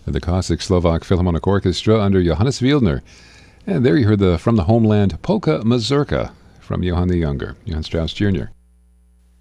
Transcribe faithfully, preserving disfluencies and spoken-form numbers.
the Cossack Slovak Philharmonic Orchestra under Johannes Wieldner. And there you heard the From the Homeland Polka Mazurka from Johann the Younger, Johann Strauss Junior